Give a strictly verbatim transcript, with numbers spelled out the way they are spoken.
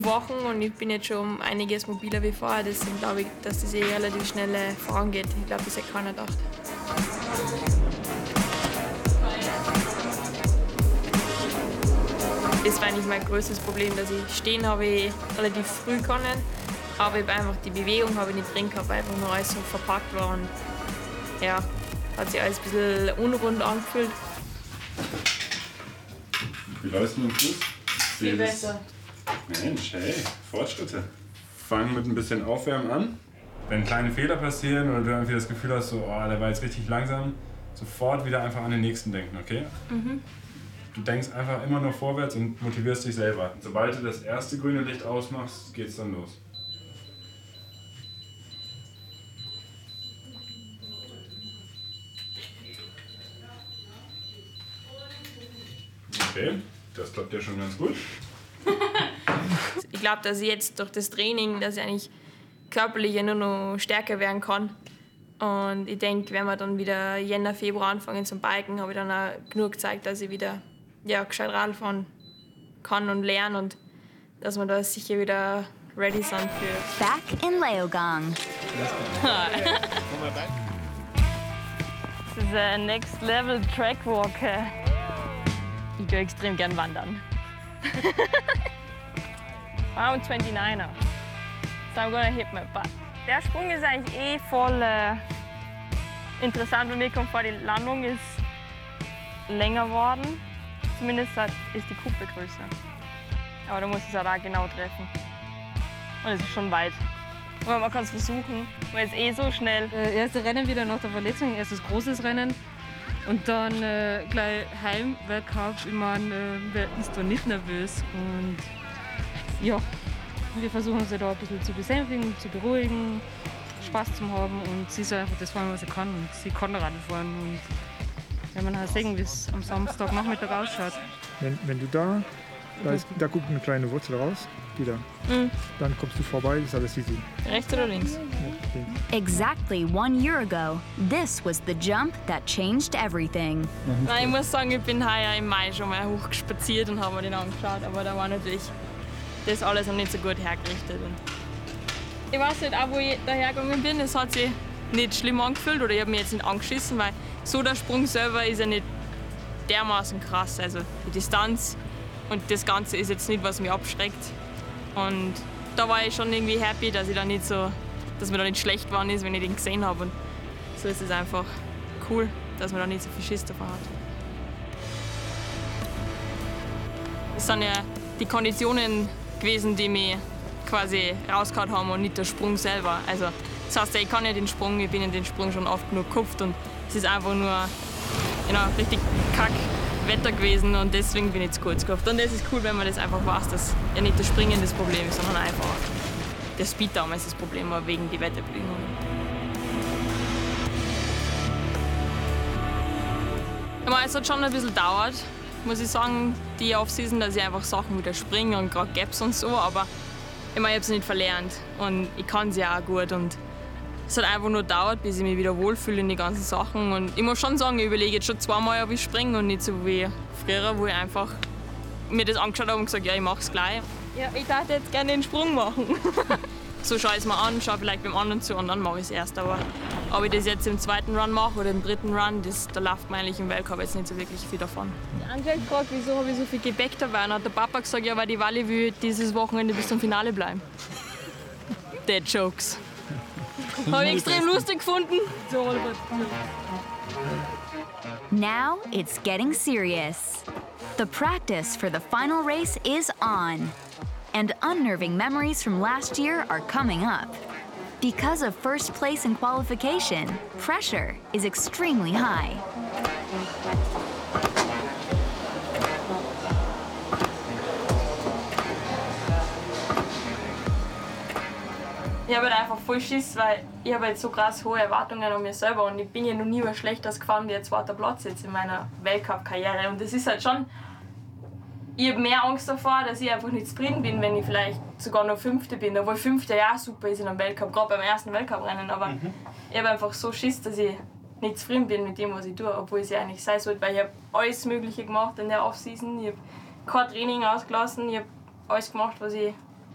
Wochen und ich bin jetzt schon um einiges mobiler wie vorher. Deswegen glaube ich, dass das eh relativ schnell vorangeht. Ich glaube, das hätte keiner gedacht. Das war eigentlich mein größtes Problem, dass ich stehen habe ich relativ früh können, aber ich einfach die Bewegung habe ich nicht drin gehabt, weil einfach nur alles so verpackt war und ja, hat sich alles ein bisschen unrund angefühlt. Wie läuft denn im Fuß? Viel besser. Mensch, hey, Fortschritte. Fang mit ein bisschen Aufwärmen an. Wenn kleine Fehler passieren oder du irgendwie das Gefühl hast, so, oh, der war jetzt richtig langsam, sofort wieder einfach an den nächsten denken, okay? Mhm. Du denkst einfach immer nur vorwärts und motivierst dich selber. Sobald du das erste grüne Licht ausmachst, geht's dann los. Okay, das klappt ja schon ganz gut. Ich glaube, dass ich jetzt durch das Training, dass ich eigentlich körperlich nur noch stärker werden kann. Und ich denke, wenn wir dann wieder Jänner, Februar anfangen zum Biken, habe ich dann auch genug gezeigt, dass ich wieder ja, gescheit Radl fahren kann und lernen und dass wir da sicher wieder ready sind für. Back in Leogang. Das ist ein Next Level Trackwalker. Ich gehe extrem gern wandern. I'm twenty-niner. So I'm gonna hit my butt. Der Sprung ist eigentlich eh voll äh, interessant. Bei mir kommt vor, die Landung ist länger geworden. Zumindest ist die Kuppe größer. Aber da muss es halt auch genau treffen. Und es ist schon weit. Aber man kann es versuchen, weil es eh so schnell. Äh, erste Rennen wieder nach der Verletzung, erstes großes Rennen. Und dann äh, gleich Heimweltcup. Ich meine, äh, wer ist da nicht nervös? Und ja, wir versuchen sie da ein bisschen zu besänftigen, zu beruhigen, Spaß zu haben. Und sie soll einfach das fahren, was sie kann. Und sie kann Radl fahren. Und ja, man hat sehen, wie es am Samstagnachmittag ausschaut. Wenn, wenn du da, da, ist, da guckt eine kleine Wurzel raus, die da. Mhm. Dann kommst du vorbei, ist alles easy. Rechts oder links? Ja, links. Exactly one year ago, this was the jump that changed everything. Nein, ich muss sagen, ich bin heuer im Mai schon mal hochgespaziert und habe mir den angeschaut. Aber da war natürlich das alles noch nicht so gut hergerichtet. Und ich weiß nicht, auch wo ich dahergegangen bin, es hat sich nicht schlimm angefühlt oder ich habe mich jetzt nicht angeschissen, weil so der Sprung selber ist ja nicht dermaßen krass. Also die Distanz und das Ganze ist jetzt nicht, was mich abschreckt. Und da war ich schon irgendwie happy, dass ich da nicht so, dass mir da nicht schlecht geworden ist, wenn ich den gesehen habe. Und so ist es einfach cool, dass man da nicht so viel Schiss davon hat. Es sind ja die Konditionen gewesen, die mich quasi rausgehauen haben und nicht der Sprung selber. Also das heißt, ich kann ja den Sprung, ich bin in den Sprung schon oft genug gekupft und es ist einfach nur you know, richtig kack Wetter gewesen und deswegen bin ich zu kurz gekupft. Und das ist cool, wenn man das einfach weiß, dass ja nicht das Springen das Problem ist, sondern einfach der Speed damals das Problem war, wegen die Wetterbedingungen. Es hat schon ein bisschen gedauert, muss ich sagen, die Off-Season, dass ich einfach Sachen wieder springe und gerade Gaps und so, aber ich meine, ich habe es nicht verlernt und ich kann sie auch gut. Und es hat einfach nur gedauert, bis ich mich wieder wohlfühle in die ganzen Sachen. Und ich muss schon sagen, ich überlege jetzt schon zweimal, ob ich springe und nicht so wie früher, wo ich einfach mir das angeschaut habe und gesagt, ja, ich mach's gleich. Ja, ich dachte jetzt gerne den Sprung machen. So schaue ich es mir an, schaue vielleicht beim anderen zu und dann mache ich es erst. Aber ob ich das jetzt im zweiten Run mache oder im dritten Run, das, da läuft mir eigentlich im Weltcup jetzt nicht so wirklich viel davon. Die Angela hat gefragt, wieso habe ich so viel Gepäck dabei. Und hat der Papa gesagt, ja, weil die Wally will dieses Wochenende bis zum Finale bleiben. Dead Jokes. Habe ich extrem lustig gefunden. Now it's getting serious. The practice for the final race is on. And unnerving memories from last year are coming up. Because of first place in qualification, pressure is extremely high. Ich habe halt einfach voll Schiss, weil ich habe jetzt so krass hohe Erwartungen an mir selber und ich bin ja noch nie was Schlechtes gefahren wie ein zweiter Platz jetzt in meiner Weltcup-Karriere. Und das ist halt schon, ich habe mehr Angst davor, dass ich einfach nicht zufrieden bin, wenn ich vielleicht sogar noch Fünfte bin. Obwohl Fünfte ja super ist in einem Weltcup, gerade beim ersten Weltcuprennen. Aber mhm. ich habe einfach so Schiss, dass ich nicht zufrieden bin mit dem, was ich tue, obwohl es ja eigentlich sein sollte, weil ich habe alles Mögliche gemacht in der Off-Season. Ich habe kein Training ausgelassen, ich habe alles gemacht, was ich